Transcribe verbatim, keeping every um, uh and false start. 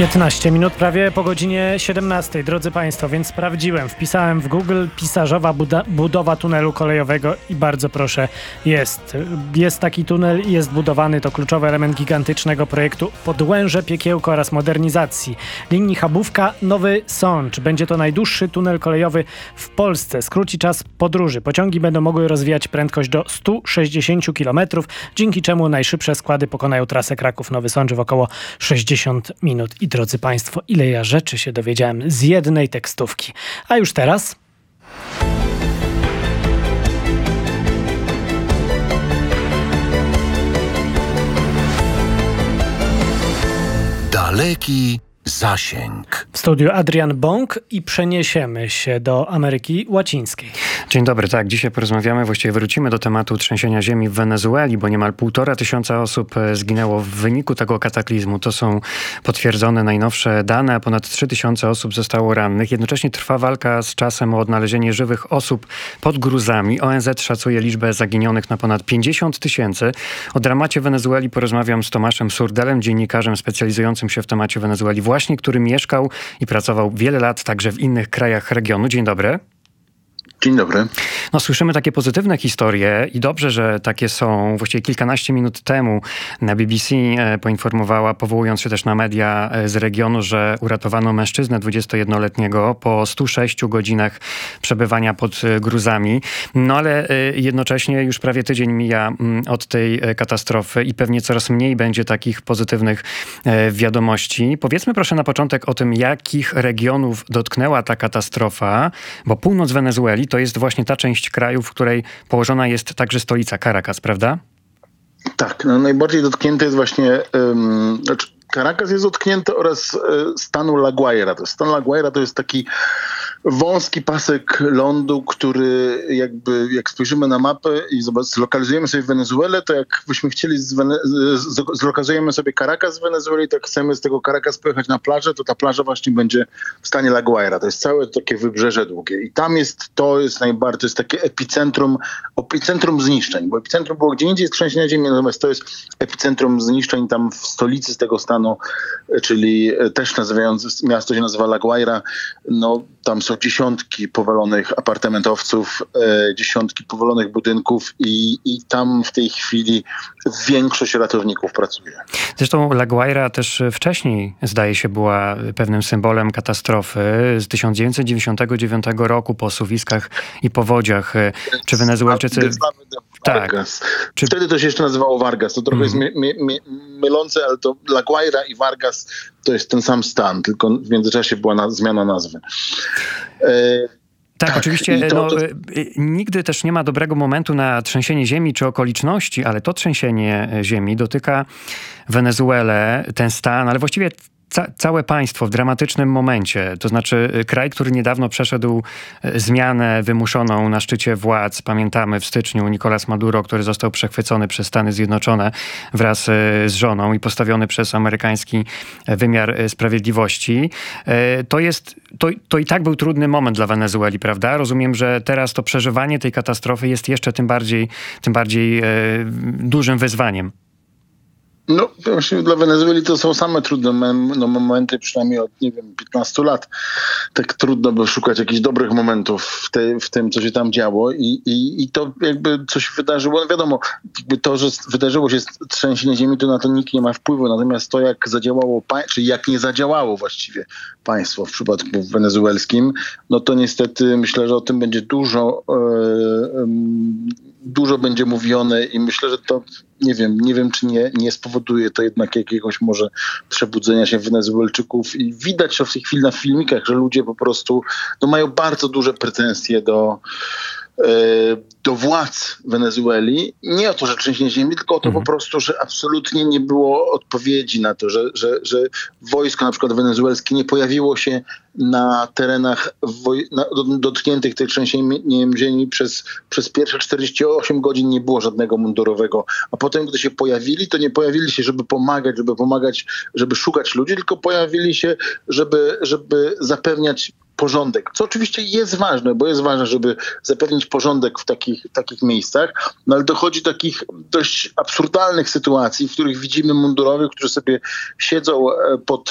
piętnaście minut prawie po godzinie siedemnastej, drodzy Państwo, więc sprawdziłem, wpisałem w Google pisarzowa buda- budowa tunelu kolejowego i bardzo proszę, jest. Jest taki tunel i jest budowany, to kluczowy element gigantycznego projektu Podłęże, Piekiełko oraz modernizacji linii Chabówka-Nowy Sącz. Będzie to najdłuższy tunel kolejowy w Polsce. Skróci czas podróży. Pociągi będą mogły rozwijać prędkość do sto sześćdziesiąt kilometrów, dzięki czemu najszybsze składy pokonają trasę Kraków-Nowy Sącz w około sześćdziesiąt minut. I drodzy Państwo, ile ja rzeczy się dowiedziałem z jednej tekstówki. A już teraz... Daleki zasięg. W studiu Adrian Bąk i przeniesiemy się do Ameryki Łacińskiej. Dzień dobry, tak, dzisiaj porozmawiamy, właściwie wrócimy do tematu trzęsienia ziemi w Wenezueli, bo niemal półtora tysiąca osób zginęło w wyniku tego kataklizmu. To są potwierdzone najnowsze dane, a ponad trzy tysiące osób zostało rannych. Jednocześnie trwa walka z czasem o odnalezienie żywych osób pod gruzami. O N Z szacuje liczbę zaginionych na ponad pięćdziesiąt tysięcy. O dramacie Wenezueli porozmawiam z Tomaszem Surdelem, dziennikarzem specjalizującym się w temacie Wenezueli, właśnie który mieszkał i pracował wiele lat także w innych krajach regionu. Dzień dobry. Dzień dobry. No, słyszymy takie pozytywne historie i dobrze, że takie są. Właściwie kilkanaście minut temu na B B C poinformowała, powołując się też na media z regionu, że uratowano mężczyznę dwudziestojednoletniego po stu sześciu godzinach przebywania pod gruzami. No ale jednocześnie już prawie tydzień mija od tej katastrofy i pewnie coraz mniej będzie takich pozytywnych wiadomości. Powiedzmy proszę na początek o tym, jakich regionów dotknęła ta katastrofa, bo północ Wenezueli to jest właśnie ta część kraju, w której położona jest także stolica Caracas, prawda? Tak, no najbardziej dotknięty jest właśnie... Um, znaczy Caracas jest dotknięty oraz e, stanu La Guaira. To stan La Guaira to jest taki wąski pasek lądu, który jakby, jak spojrzymy na mapę i zlokalizujemy sobie Wenezuelę, to jakbyśmy chcieli zwene- z- zlokalizujemy sobie Caracas z Wenezueli, to jak chcemy z tego Caracas pojechać na plażę, to ta plaża właśnie będzie w stanie La Guaira. To jest całe takie wybrzeże długie. I tam jest, to jest najbardziej, to jest takie epicentrum, epicentrum zniszczeń, bo epicentrum było gdzie indziej jest trzęsienia ziemi, natomiast to jest epicentrum zniszczeń tam w stolicy z tego stanu, czyli też nazywając, miasto się nazywa La Guaira, no tam są dziesiątki powalonych apartamentowców, e, dziesiątki powalonych budynków i, i tam w tej chwili większość ratowników pracuje. Zresztą La Guaira też wcześniej, zdaje się, była pewnym symbolem katastrofy z tysiąc dziewięćset dziewięćdziesiątego dziewiątego roku po suwiskach i powodziach. Czy Wenezuelczycy... Tak. Czy... Wtedy to się jeszcze nazywało Vargas. To trochę mm. jest my, my, my, mylące, ale to La Guaira i Vargas to jest ten sam stan, tylko w międzyczasie była na, zmiana nazwy. E, Tak, tak, oczywiście to, no, to... nigdy też nie ma dobrego momentu na trzęsienie ziemi czy okoliczności, ale to trzęsienie ziemi dotyka Wenezuelę, ten stan, ale właściwie Ca- całe państwo w dramatycznym momencie, to znaczy kraj, który niedawno przeszedł zmianę wymuszoną na szczycie władz. Pamiętamy w styczniu Nicolás Maduro, który został przechwycony przez Stany Zjednoczone wraz z żoną i postawiony przez amerykański wymiar sprawiedliwości. To jest, to, to i tak był trudny moment dla Wenezueli, prawda? Rozumiem, że teraz to przeżywanie tej katastrofy jest jeszcze tym bardziej, tym bardziej e, dużym wyzwaniem. No właśnie dla Wenezueli to są same trudne no, momenty, przynajmniej od, nie wiem, piętnastu lat. Tak trudno by szukać jakichś dobrych momentów w, te, w tym, co się tam działo i, i, i to jakby coś wydarzyło. No wiadomo, jakby to, że wydarzyło się trzęsienie ziemi, to na to nikt nie ma wpływu. Natomiast to, jak zadziałało, czyli jak nie zadziałało właściwie państwo w przypadku wenezuelskim, no to niestety myślę, że o tym będzie dużo, e, dużo będzie mówione i myślę, że to nie wiem, nie wiem, czy nie, nie spowoduje to jednak jakiegoś może przebudzenia się Wenezuelczyków i widać to w tej chwili na filmikach, że ludzie po prostu no, mają bardzo duże pretensje do, e, do władz Wenezueli. Nie o to, że trzęsienie ziemi, tylko o to mhm. po prostu, że absolutnie nie było odpowiedzi na to, że, że, że wojsko na przykład wenezuelskie nie pojawiło się na terenach woj- na, dotkniętych tych trzęsieniem ziemi przez, przez pierwsze czterdzieści osiem godzin nie było żadnego mundurowego. A potem, gdy się pojawili, to nie pojawili się, żeby pomagać, żeby pomagać, żeby szukać ludzi, tylko pojawili się, żeby, żeby zapewniać porządek, co oczywiście jest ważne, bo jest ważne, żeby zapewnić porządek w takich, takich miejscach, no ale dochodzi do takich dość absurdalnych sytuacji, w których widzimy mundurowych, którzy sobie siedzą pod